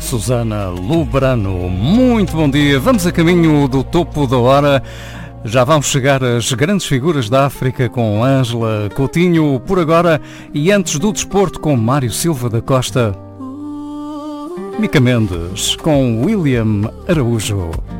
Susana Lubrano. Muito bom dia. Vamos a caminho do topo da hora. Já vão chegar as grandes figuras da África com Ângela Coutinho por agora, e antes do desporto com Mário Silva da Costa, Mica Mendes com William Araújo.